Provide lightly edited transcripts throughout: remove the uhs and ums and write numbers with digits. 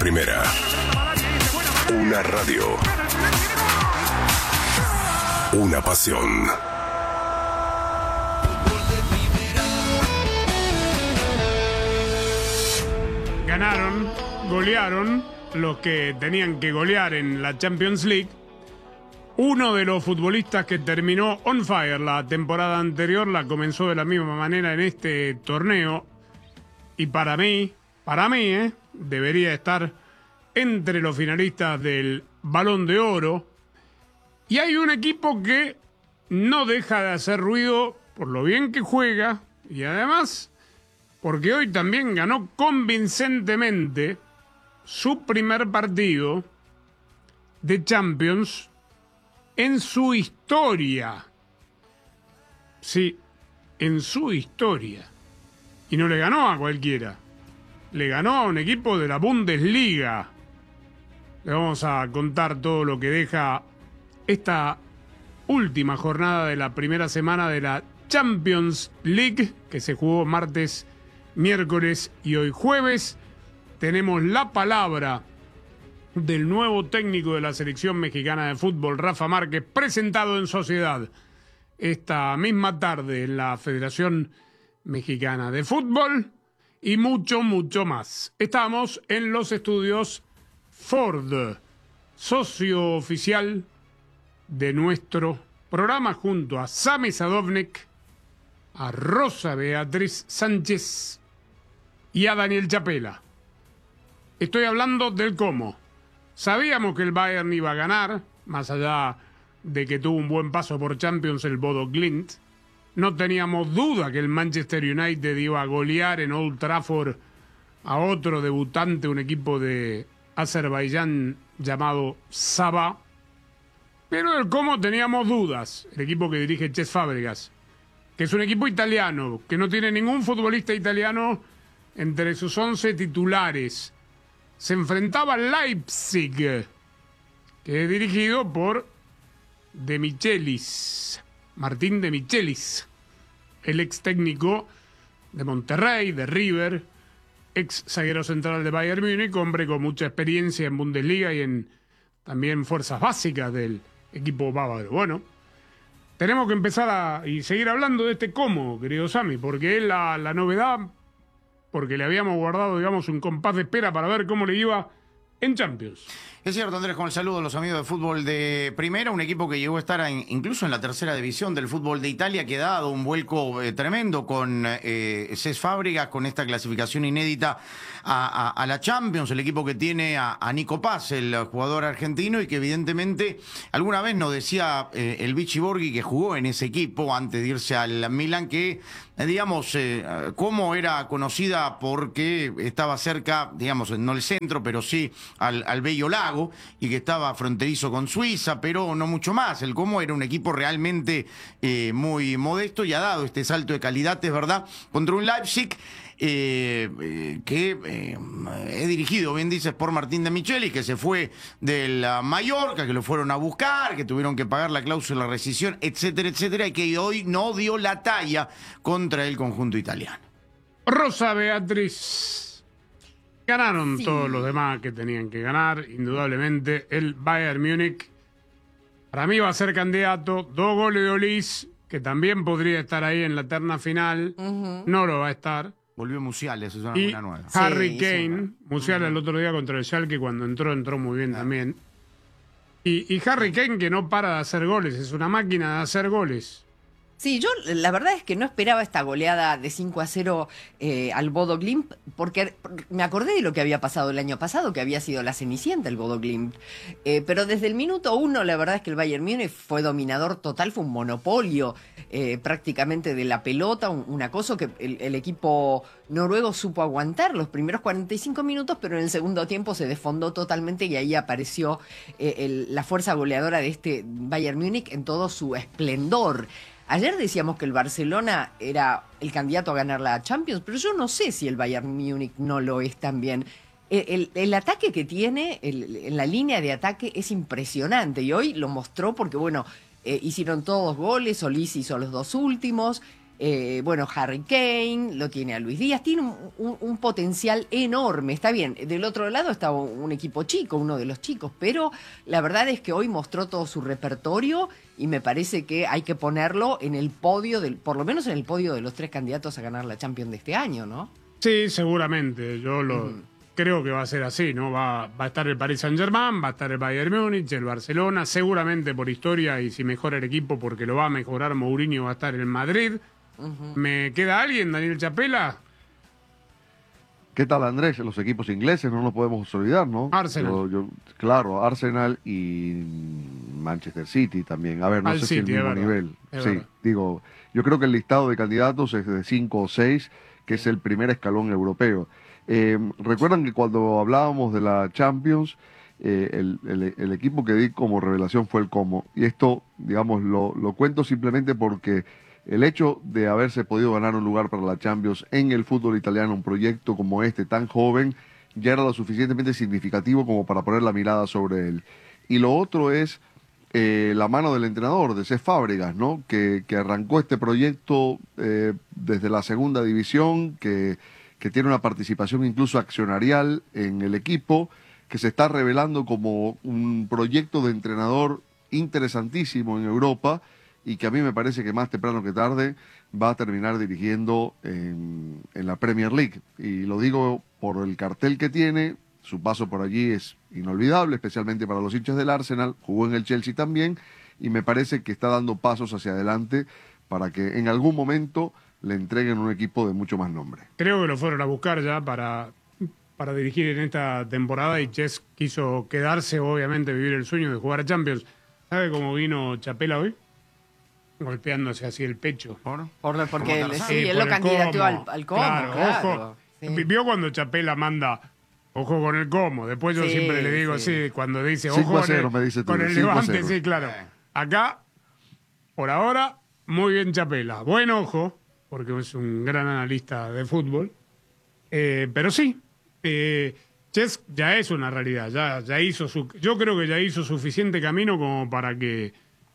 primera. Una radio. Una pasión. Ganaron, golearon los que tenían que golear en la Champions League. Uno de los futbolistas que terminó on fire la temporada anterior la comenzó de la misma manera en este torneo. Y para mí, debería estar entre los finalistas del Balón de Oro. Y hay un equipo que no deja de hacer ruido por lo bien que juega y además porque hoy también ganó convincentemente su primer partido de Champions en su historia. Sí, en su historia. Y no le ganó a cualquiera. Le ganó a un equipo de la Bundesliga. Le vamos a contar todo lo que deja esta última jornada de la primera semana de la Champions League, que se jugó martes, miércoles y hoy jueves. Tenemos la palabra del nuevo técnico de la selección mexicana de fútbol, Rafa Márquez, presentado en sociedad esta misma tarde en la Federación Mexicana de Fútbol y mucho, mucho más. Estamos en los estudios Ford, socio oficial de nuestro programa, junto a Sami Sadovnik, a Rosa Beatriz Sánchez y a Daniel Chapela. Estoy hablando del cómo. Sabíamos que el Bayern iba a ganar, más allá de que tuvo un buen paso por Champions el Bodo Glimt. No teníamos duda que el Manchester United iba a golear en Old Trafford a otro debutante, un equipo de Azerbaiyán llamado Sabah. Pero del cómo teníamos dudas. El equipo que dirige Cesc Fábregas, que es un equipo italiano, que no tiene ningún futbolista italiano entre sus 11 titulares. Se enfrentaba al Leipzig, que es dirigido por De Michelis, Martín De Michelis, el ex técnico de Monterrey, de River, ex zaguero central de Bayern Múnich, hombre con mucha experiencia en Bundesliga y en también fuerzas básicas del equipo bávaro. Bueno, tenemos que empezar y seguir hablando de este cómo, querido Sami, porque es la novedad, porque le habíamos guardado, digamos, un compás de espera para ver cómo le iba en Champions. Es cierto, Andrés, con el saludo a los amigos de fútbol de primera, un equipo que llegó a estar incluso en la tercera división del fútbol de Italia, que ha dado un vuelco tremendo con Cesc Fábregas, con esta clasificación inédita a la Champions, el equipo que tiene a Nico Paz, el jugador argentino, y que evidentemente alguna vez nos decía el Vichy Borghi, que jugó en ese equipo antes de irse al Milan, que digamos, cómo era conocida porque estaba cerca, digamos, no el centro, pero sí al Bello Lago, y que estaba fronterizo con Suiza, pero no mucho más. El Como era un equipo realmente muy modesto y ha dado este salto de calidad, es verdad, contra un Leipzig que es dirigido, bien dices, por Martín De Michelis, que se fue del Mallorca, que lo fueron a buscar, que tuvieron que pagar la cláusula de rescisión, etcétera, etcétera, y que hoy no dio la talla contra el conjunto italiano. Rosa Beatriz. Ganaron todos los demás que tenían que ganar, indudablemente. El Bayern Múnich, para mí, va a ser candidato. 2 goles de Olís, que también podría estar ahí en la terna final. No lo va a estar. Volvió Musiala, eso es una buena nueva. Harry Kane. Musiala el otro día contra el Schalke, cuando entró muy bien también. Y Harry Kane, que no para de hacer goles, es una máquina de hacer goles. Sí, yo la verdad es que no esperaba esta goleada de 5-0 al Bodo Glimt, porque me acordé de lo que había pasado el año pasado, que había sido la cenicienta el Bodo Glimt. Pero desde el minuto 1, la verdad es que el Bayern Múnich fue dominador total, fue un monopolio prácticamente de la pelota, una cosa que el equipo noruego supo aguantar los primeros 45 minutos, pero en el segundo tiempo se desfondó totalmente y ahí apareció la fuerza goleadora de este Bayern Múnich en todo su esplendor. Ayer decíamos que el Barcelona era el candidato a ganar la Champions, pero yo no sé si el Bayern Múnich no lo es también. El ataque que tiene, en la línea de ataque, es impresionante. Y hoy lo mostró porque, bueno, hicieron todos goles, Olís hizo los 2 últimos. Bueno, Harry Kane, lo tiene a Luis Díaz, tiene un potencial enorme. Está bien, del otro lado está un equipo chico, uno de los chicos, pero la verdad es que hoy mostró todo su repertorio y me parece que hay que ponerlo en el podio, por lo menos en el podio de los 3 candidatos a ganar la Champions de este año, ¿no? Sí, seguramente. Yo creo que va a ser así, ¿no? Va a estar el Paris Saint-Germain, va a estar el Bayern Múnich, el Barcelona, seguramente por historia y si mejora el equipo porque lo va a mejorar Mourinho, va a estar el Madrid. ¿Me queda alguien, Daniel Chapela? ¿Qué tal, Andrés? Los equipos ingleses no nos podemos olvidar, ¿no? Arsenal. Claro, Arsenal y Manchester City también. A ver, no sé si el mismo nivel. Sí, digo, yo creo que el listado de candidatos es de 5 o 6, que es el primer escalón europeo. Recuerdan que cuando hablábamos de la Champions, el equipo que di como revelación fue el Como. Y esto, digamos, lo cuento simplemente porque el hecho de haberse podido ganar un lugar para la Champions en el fútbol italiano, un proyecto como este tan joven, ya era lo suficientemente significativo como para poner la mirada sobre él. Y lo otro es la mano del entrenador, de Cesc Fábregas, ¿no? Que arrancó este proyecto desde la segunda división, que tiene una participación incluso accionarial en el equipo, que se está revelando como un proyecto de entrenador interesantísimo en Europa y que a mí me parece que más temprano que tarde va a terminar dirigiendo en la Premier League. Y lo digo por el cartel que tiene, su paso por allí es inolvidable, especialmente para los hinchas del Arsenal, jugó en el Chelsea también, y me parece que está dando pasos hacia adelante para que en algún momento le entreguen un equipo de mucho más nombre. Creo que lo fueron a buscar ya para dirigir en esta temporada y Cesc quiso quedarse, obviamente, vivir el sueño de jugar a Champions. ¿Sabe cómo vino Chapela hoy? Golpeándose así el pecho. Porque él lo candidateó al Como. Claro. Ojo. Sí. Vio cuando Chapela manda ojo con el Como. Después yo siempre le digo así, cuando dice ojo 5-0, me dice tú, con el Levante, sí, claro. Acá, por ahora, muy bien Chapela. Buen ojo, porque es un gran analista de fútbol. Pero sí, Cesc ya es una realidad. Ya hizo yo creo que ya hizo suficiente camino como para que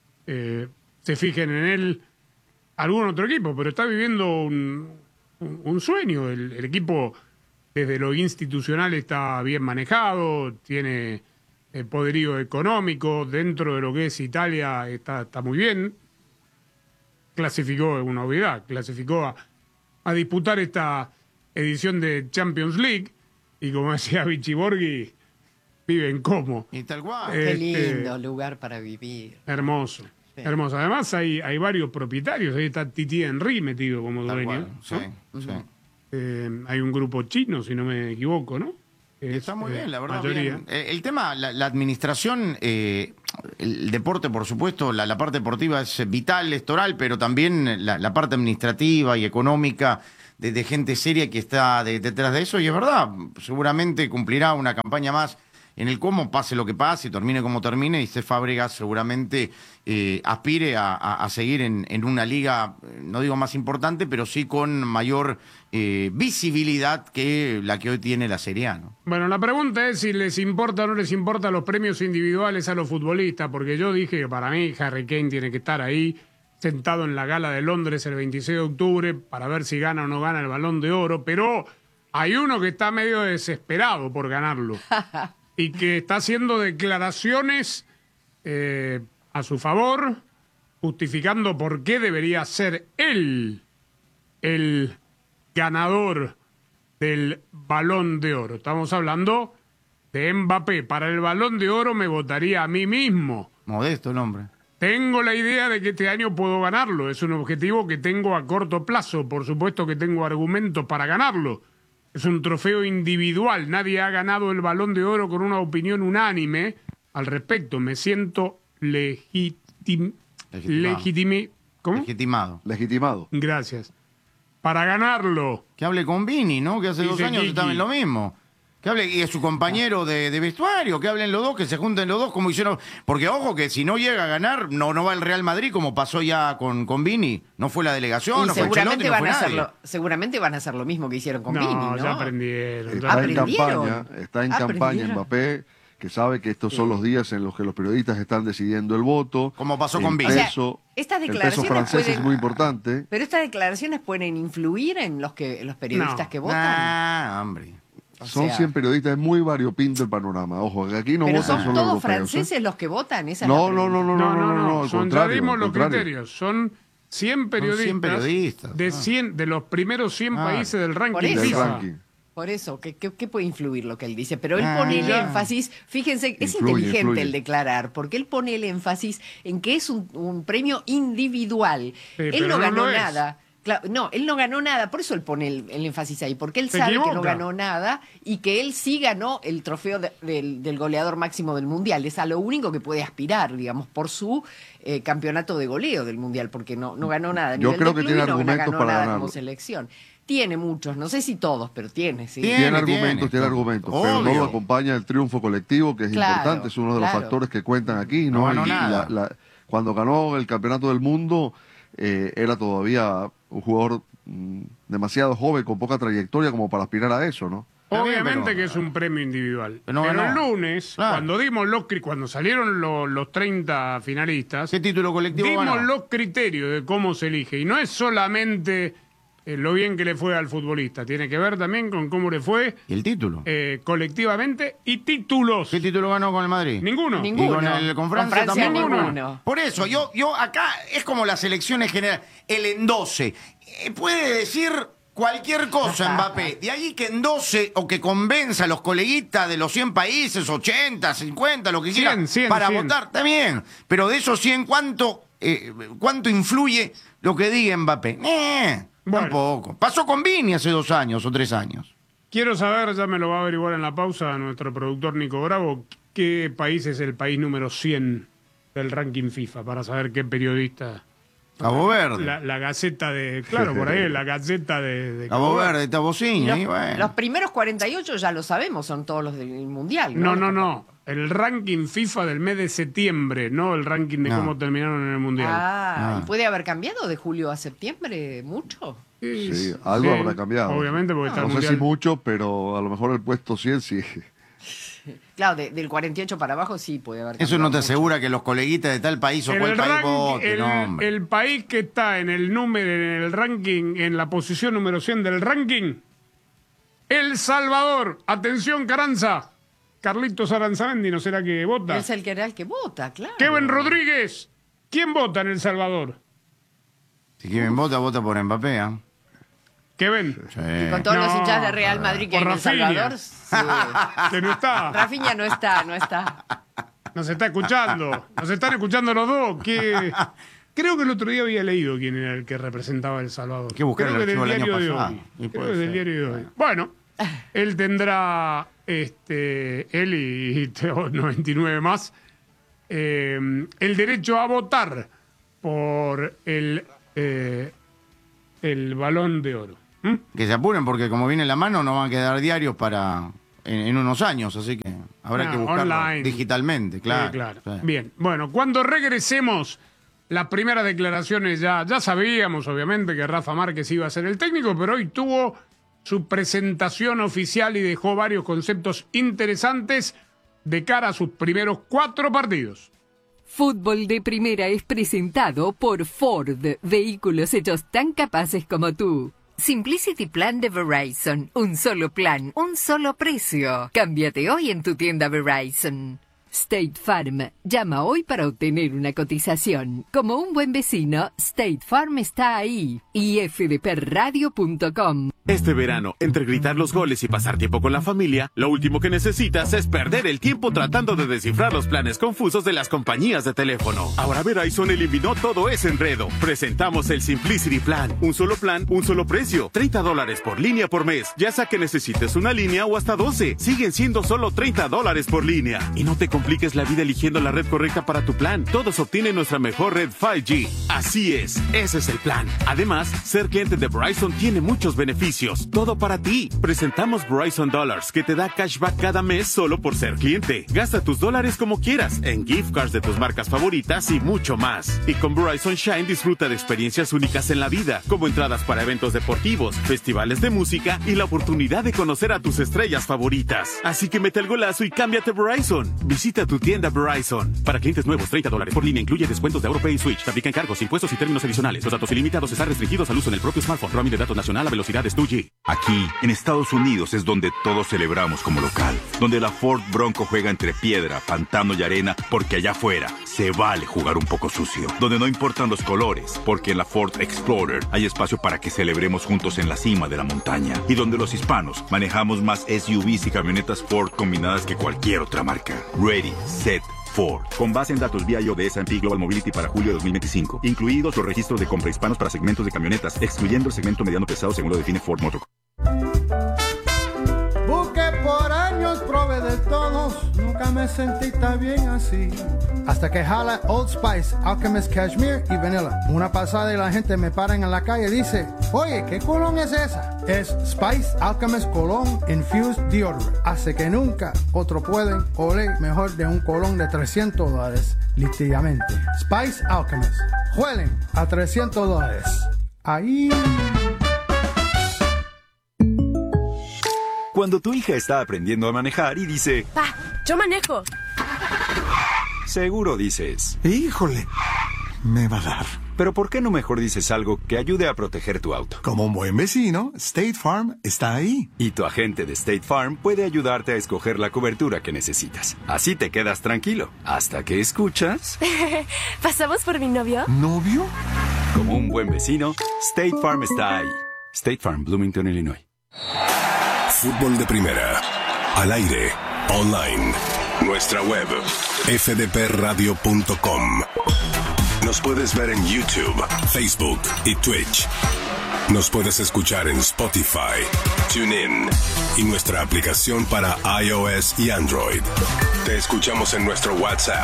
se fijen en él algún otro equipo, pero está viviendo un sueño. El equipo desde lo institucional está bien manejado, tiene poderío económico, dentro de lo que es Italia está muy bien. Clasificó, es una obviedad, clasificó a disputar esta edición de Champions League y como decía Vichy Borghi, vive en Como. Y tal cual. Qué lindo lugar para vivir. Hermoso. Sí. Hermoso. Además hay varios propietarios. Ahí está Titi Henry metido como dueño. Sí, ¿no? Sí. Hay un grupo chino, si no me equivoco, ¿no? Está muy bien, la verdad. Bien. El tema, la administración, el deporte, por supuesto, la parte deportiva es vital, es toral, pero también la parte administrativa y económica de gente seria que está detrás de eso. Y es verdad, seguramente cumplirá una campaña más en el Como, pase lo que pase, termine como termine, y Cesc Fábregas seguramente aspire a seguir en una liga, no digo más importante, pero sí con mayor visibilidad que la que hoy tiene la Serie A, ¿no? Bueno, la pregunta es si les importa o no les importa los premios individuales a los futbolistas, porque yo dije que para mí Harry Kane tiene que estar ahí, sentado en la gala de Londres el 26 de octubre, para ver si gana o no gana el Balón de Oro, pero hay uno que está medio desesperado por ganarlo. Y que está haciendo declaraciones a su favor, justificando por qué debería ser él el ganador del Balón de Oro. Estamos hablando de Mbappé. Para el Balón de Oro me votaría a mí mismo. Modesto el hombre. Tengo la idea de que este año puedo ganarlo. Es un objetivo que tengo a corto plazo. Por supuesto que tengo argumentos para ganarlo. Es un trofeo individual. Nadie ha ganado el Balón de Oro con una opinión unánime al respecto. Me siento legitimado. Gracias. Para ganarlo. Que hable con Vini, ¿no? Que hace 2 años estaban en lo mismo. Que hable, y es su compañero de vestuario, que hablen los dos, que se junten los dos como hicieron. Porque ojo que si no llega a ganar, no va el Real Madrid como pasó ya con Vini. No fue la delegación, no fue Ancelotti, no fue nadie. Seguramente van a hacer lo mismo que hicieron con Vini, ¿no? Ya aprendieron. Está en campaña Mbappé, que sabe que estos son los días en los que los periodistas están decidiendo el voto. Como pasó con Vini. Estas el peso francés es muy importante. Pero estas declaraciones pueden influir en los periodistas que votan. Hombre. Son 100 periodistas, es muy variopinto el panorama. Ojo, que aquí no pero votan son solo todos europeos, franceses los que votan. Esa no, es la no, ya dimos los criterios. Son 100 periodistas, de los primeros 100 países del ranking. Por eso, ¿qué puede influir lo que él dice? Pero él pone el énfasis, fíjense, es inteligente el declarar, porque él pone el énfasis en que es un premio individual. Él no ganó nada. Claro, no, él no ganó nada, por eso él pone el énfasis ahí, porque él sabe que no ganó nada y que él sí ganó el trofeo del goleador máximo del Mundial. Es a lo único que puede aspirar, digamos, por su campeonato de goleo del Mundial, porque no ganó nada. Yo creo que tiene argumentos para ganarlo. Como selección. Tiene muchos, no sé si todos, pero tiene, sí. Tiene argumentos, pero no lo acompaña el triunfo colectivo, que es importante, es uno de los factores que cuentan aquí, ¿no? Cuando ganó el campeonato del mundo, era todavía un jugador demasiado joven, con poca trayectoria como para aspirar a eso, ¿no? Obviamente que es un premio individual. Pero el lunes, cuando salieron los 30 finalistas, ¿qué título colectivo dimos los criterios de cómo se elige. Y no es solamente lo bien que le fue al futbolista, tiene que ver también con cómo le fue. ¿Y el título? Colectivamente y títulos. ¿Qué título ganó con el Madrid? Ninguno. ¿Y con Francia tampoco? Ninguno. Por eso, yo acá es como las elecciones generales. El endose. Puede decir cualquier cosa Mbappé. De ahí que endose o que convenza a los coleguitas de los 100 países, 80, 50, lo que quieran, para votar. Está bien. Pero de esos 100, ¿cuánto influye lo que diga Mbappé? Tampoco. Pasó con Vini hace 2 años o 3 años. Quiero saber, ya me lo va a averiguar en la pausa nuestro productor Nico Bravo, qué país es el país número 100 del ranking FIFA, para saber qué periodista... Cabo Verde. La Gaceta de... Claro, por ahí, la Gaceta de Cabo Verde, Tabocín. Los primeros 48 ya lo sabemos, son todos los del Mundial. No. El ranking FIFA del mes de septiembre, no el ranking de cómo terminaron en el Mundial. ¿Y puede haber cambiado de julio a septiembre mucho? Sí, algo habrá cambiado. Obviamente, porque está el Mundial. No sé si mucho, pero a lo mejor el puesto 100 sí. Claro, del 48 para abajo sí puede haber cambiado. Eso no te asegura que los coleguitas de tal país o cual país voten. El país que está en el ranking, en la posición número 100 del ranking, El Salvador. Atención, Carranza. Carlitos Aranzamendi, ¿no será que vota? Es el que vota, claro. Kevin Rodríguez. ¿Quién vota en El Salvador? Si Kevin vota por Mbappé, ¿eh? Kevin. Sí. Y con todos los hinchas de Real Madrid que hay en El Salvador. Sí. Que no está. Rafinha no está. Nos está escuchando. Nos están escuchando los dos. Creo que el otro día había leído quién era el que representaba a El Salvador. ¿Qué buscar el archivo del año pasado? Creo que del diario de hoy. Bueno, él tendrá, él y 99 más, el derecho a votar por el Balón de Oro. Que se apuren porque como viene la mano no van a quedar diarios en unos años, así que habrá que buscarlo online, digitalmente, claro. Sí. Bien, bueno, cuando regresemos, las primeras declaraciones ya sabíamos obviamente que Rafa Márquez iba a ser el técnico, pero hoy tuvo su presentación oficial y dejó varios conceptos interesantes de cara a sus primeros 4 partidos. Fútbol de Primera es presentado por Ford, vehículos hechos tan capaces como tú. Simplicity Plan de Verizon, un solo plan, un solo precio. Cámbiate hoy en tu tienda Verizon. State Farm, llama hoy para obtener una cotización. Como un buen vecino, State Farm está ahí. Y fdpradio.com. Este verano, entre gritar los goles y pasar tiempo con la familia, lo último que necesitas es perder el tiempo tratando de descifrar los planes confusos de las compañías de teléfono. Ahora Verizon eliminó todo ese enredo. Presentamos el Simplicity Plan. Un solo plan, un solo precio. $30 por línea por mes. Ya sea que necesites una línea o hasta 12. Siguen siendo solo $30 por línea. Y no te compliques la vida eligiendo la red correcta para tu plan. Todos obtienen nuestra mejor red 5G. Así es, ese es el plan. Además, ser cliente de Verizon tiene muchos beneficios. Todo para ti. Presentamos Verizon Dollars, que te da cashback cada mes solo por ser cliente. Gasta tus dólares como quieras, en gift cards de tus marcas favoritas y mucho más. Y con Verizon Shine disfruta de experiencias únicas en la vida, como entradas para eventos deportivos, festivales de música y la oportunidad de conocer a tus estrellas favoritas. Así que mete el golazo y cámbiate Verizon. Visita tu tienda Verizon. Para clientes nuevos, $30 por línea. Incluye descuentos de AuroPay y Switch. Te aplican cargos, impuestos y términos adicionales. Los datos ilimitados están restringidos al uso en el propio smartphone. Roaming de datos nacional a velocidades 2G. Aquí, en Estados Unidos, es donde todos celebramos como local. Donde la Ford Bronco juega entre piedra, pantano y arena, porque allá afuera se vale jugar un poco sucio. Donde no importan los colores, porque en la Ford Explorer hay espacio para que celebremos juntos en la cima de la montaña. Y donde los hispanos manejamos más SUVs y camionetas Ford combinadas que cualquier otra marca. Ready, set, Ford. Con base en datos BIO de S&P Global Mobility para julio de 2025. Incluidos los registros de compra hispanos para segmentos de camionetas, excluyendo el segmento mediano pesado según lo define Ford Motor. Busqué por años, probé de todos, nunca me sentí tan bien así. Hasta que jala Old Spice, Alchemist Cashmere y Vanilla. Una pasada y la gente me para en la calle y dice, oye, ¿qué colón es esa? Es Spice Alchemist Cologne Infused Deodorant. Hace que nunca otro pueden oler mejor de un colón de $300, literalmente. Spice Alchemist. Huelen a $300. Ahí. Cuando tu hija está aprendiendo a manejar y dice, ¡Pa, yo manejo! Seguro dices, híjole, me va a dar. Pero ¿por qué no mejor dices algo que ayude a proteger tu auto? Como un buen vecino, State Farm está ahí. Y tu agente de State Farm puede ayudarte a escoger la cobertura que necesitas. Así te quedas tranquilo, hasta que escuchas... ¿Pasamos por mi novio? ¿Novio? Como un buen vecino, State Farm está ahí. State Farm, Bloomington, Illinois. Fútbol de Primera. Al aire. Online. Nuestra web. fdpradio.com. Nos puedes ver en YouTube, Facebook y Twitch. Nos puedes escuchar en Spotify, TuneIn y nuestra aplicación para iOS y Android. Te escuchamos en nuestro WhatsApp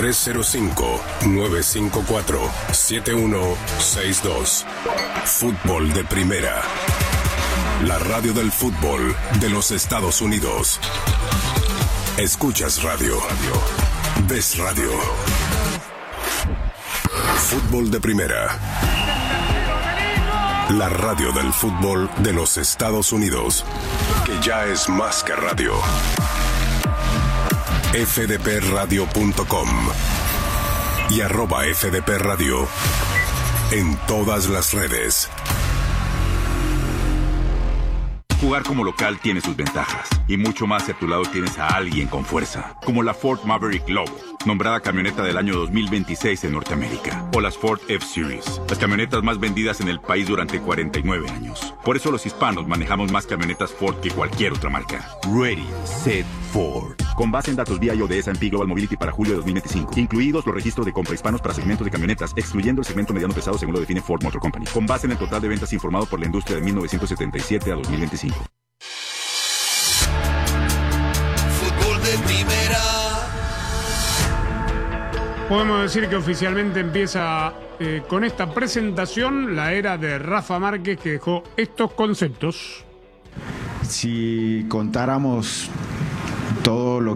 305-954-7162. Fútbol de Primera. La radio del fútbol de los Estados Unidos. Escuchas radio. Ves radio. Fútbol de Primera. La radio del fútbol de los Estados Unidos, que ya es más que radio. fdpradio.com y @fdpradio en todas las redes. Jugar como local tiene sus ventajas, y mucho más si a tu lado tienes a alguien con fuerza, como la Ford Maverick Lobo, nombrada camioneta del año 2026 en Norteamérica, o las Ford F-Series, las camionetas más vendidas en el país durante 49 años. Por eso los hispanos manejamos más camionetas Ford que cualquier otra marca. Ready, set, Ford. Con base en datos BIO de S&P Global Mobility para julio de 2025, incluidos los registros de compra hispanos para segmentos de camionetas, excluyendo el segmento mediano pesado según lo define Ford Motor Company. Con base en el total de ventas informado por la industria de 1977 a 2025. Fútbol de Primera. Podemos decir que oficialmente empieza con esta presentación la era de Rafa Márquez, que dejó estos conceptos. Si contáramos todo lo